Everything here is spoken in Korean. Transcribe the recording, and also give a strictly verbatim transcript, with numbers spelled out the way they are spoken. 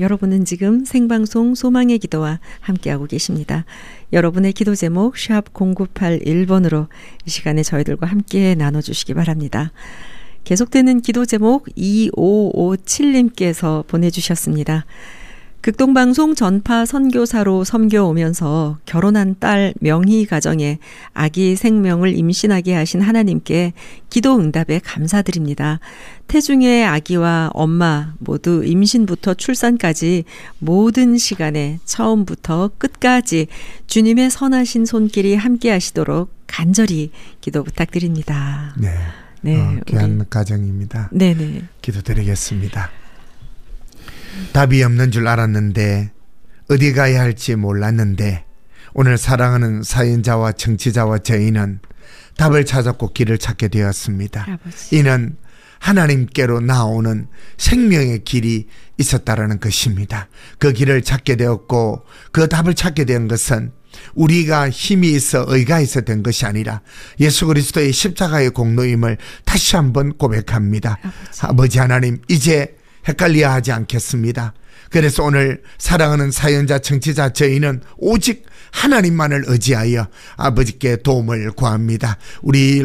여러분은 지금 생방송 소망의 기도와 함께하고 계십니다. 여러분의 기도 제목 샵 공구팔일 번으로 이 시간에 저희들과 함께 나눠주시기 바랍니다. 계속되는 기도 제목 이오오칠 님께서 보내주셨습니다. 극동방송 전파 선교사로 섬겨오면서 결혼한 딸 명희 가정에 아기 생명을 임신하게 하신 하나님께 기도 응답에 감사드립니다. 태중의 아기와 엄마 모두 임신부터 출산까지 모든 시간에 처음부터 끝까지 주님의 선하신 손길이 함께 하시도록 간절히 기도 부탁드립니다. 네, 네, 어, 귀한 우리... 가정입니다. 네네. 기도드리겠습니다. 답이 없는 줄 알았는데 어디 가야 할지 몰랐는데 오늘 사랑하는 사연자와 청취자와 저희는 답을 찾았고 길을 찾게 되었습니다. 아버지. 이는 하나님께로 나오는 생명의 길이 있었다라는 것입니다. 그 길을 찾게 되었고 그 답을 찾게 된 것은 우리가 힘이 있어 의가 있어 된 것이 아니라 예수 그리스도의 십자가의 공로임을 다시 한번 고백합니다. 아버지, 아버지 하나님, 이제 헷갈려야 하지 않겠습니다. 그래서 오늘 사랑하는 사연자 청취자 저희는 오직 하나님만을 의지하여 아버지께 도움을 구합니다. 우리